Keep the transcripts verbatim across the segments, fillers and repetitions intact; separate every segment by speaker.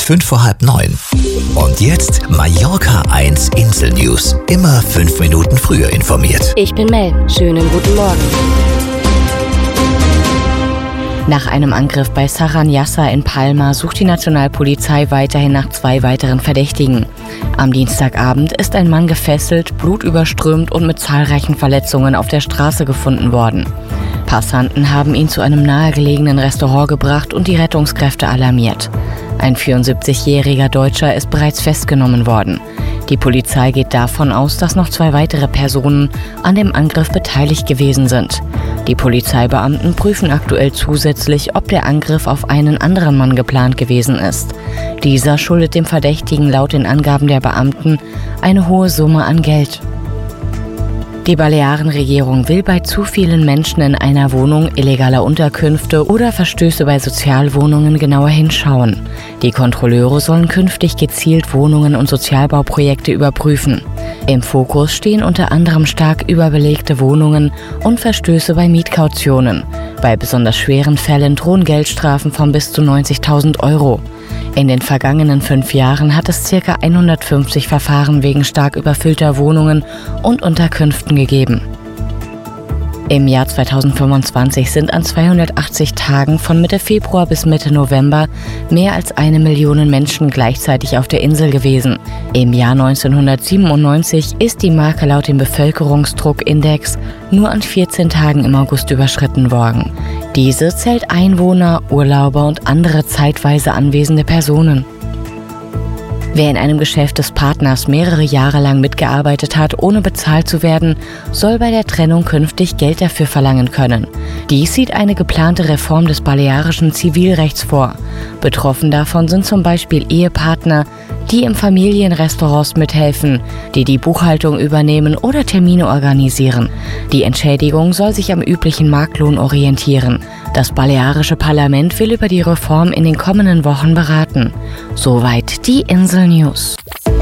Speaker 1: fünf vor halb neun. Und jetzt Mallorca eins Insel News. Immer fünf Minuten früher informiert.
Speaker 2: Ich bin Mel. Schönen guten Morgen. Nach einem Angriff bei Sarran Yassa in Palma sucht die Nationalpolizei weiterhin nach zwei weiteren Verdächtigen. Am Dienstagabend ist ein Mann gefesselt, blutüberströmt und mit zahlreichen Verletzungen auf der Straße gefunden worden. Passanten haben ihn zu einem nahegelegenen Restaurant gebracht und die Rettungskräfte alarmiert. Ein vierundsiebzigjähriger Deutscher ist bereits festgenommen worden. Die Polizei geht davon aus, dass noch zwei weitere Personen an dem Angriff beteiligt gewesen sind. Die Polizeibeamten prüfen aktuell zusätzlich, ob der Angriff auf einen anderen Mann geplant gewesen ist. Dieser schuldet dem Verdächtigen laut den Angaben der Beamten eine hohe Summe an Geld. Die Balearenregierung will bei zu vielen Menschen in einer Wohnung, illegaler Unterkünfte oder Verstöße bei Sozialwohnungen genauer hinschauen. Die Kontrolleure sollen künftig gezielt Wohnungen und Sozialbauprojekte überprüfen. Im Fokus stehen unter anderem stark überbelegte Wohnungen und Verstöße bei Mietkautionen. Bei besonders schweren Fällen drohen Geldstrafen von bis zu neunzigtausend Euro. In den vergangenen fünf Jahren hat es ca. hundertfünfzig Verfahren wegen stark überfüllter Wohnungen und Unterkünften gegeben. Im Jahr zweitausendfünfundzwanzig sind an zweihundertachtzig Tagen von Mitte Februar bis Mitte November mehr als eine Million Menschen gleichzeitig auf der Insel gewesen. Im Jahr neunzehnhundertsiebenundneunzig ist die Marke laut dem Bevölkerungsdruckindex nur an vierzehn Tagen im August überschritten worden. Diese zählt Einwohner, Urlauber und andere zeitweise anwesende Personen. Wer in einem Geschäft des Partners mehrere Jahre lang mitgearbeitet hat, ohne bezahlt zu werden, soll bei der Trennung künftig Geld dafür verlangen können. Dies sieht eine geplante Reform des balearischen Zivilrechts vor. Betroffen davon sind zum Beispiel Ehepartner, die im Familienrestaurants mithelfen, die die Buchhaltung übernehmen oder Termine organisieren. Die Entschädigung soll sich am üblichen Marktlohn orientieren. Das balearische Parlament will über die Reform in den kommenden Wochen beraten. Soweit die Insel News.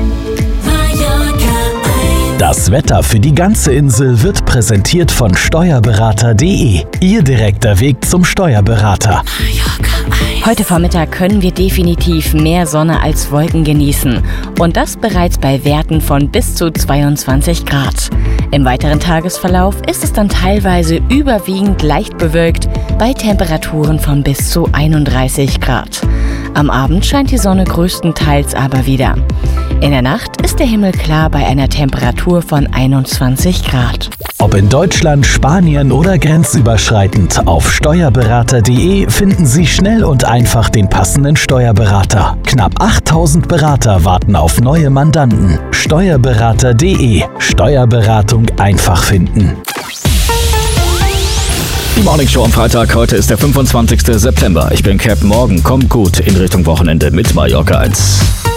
Speaker 3: Das Wetter für die ganze Insel wird präsentiert von Steuerberater punkt de. Ihr direkter Weg zum Steuerberater.
Speaker 2: Heute Vormittag können wir definitiv mehr Sonne als Wolken genießen. Und das bereits bei Werten von bis zu zweiundzwanzig Grad. Im weiteren Tagesverlauf ist es dann teilweise überwiegend leicht bewölkt bei Temperaturen von bis zu einunddreißig Grad. Am Abend scheint die Sonne größtenteils aber wieder. In der Nacht ist der Himmel klar bei einer Temperatur von einundzwanzig Grad.
Speaker 3: Ob in Deutschland, Spanien oder grenzüberschreitend, auf Steuerberater punkt de finden Sie schnell und einfach den passenden Steuerberater. Knapp achttausend Berater warten auf neue Mandanten. Steuerberater punkt de. Steuerberatung einfach finden.
Speaker 4: Die Morning Show am Freitag, heute ist der fünfundzwanzigster September. Ich bin Cap. Morgen kommt gut in Richtung Wochenende mit Mallorca eins.